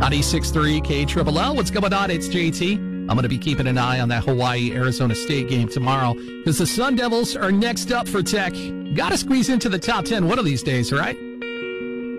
96.3 KLLL. What's going on? It's JT. I'm going to be keeping an eye on that Hawaii-Arizona State game tomorrow because the Sun Devils are next up for Tech. Got to squeeze into the top 10 one of these days, right?